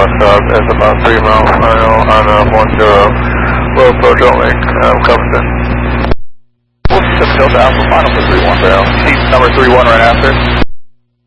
Southwest is about 3 miles final on 10, low approach only, Covington. We'll Delta Alpha final for 31. Yeah. Seat number 31 right after.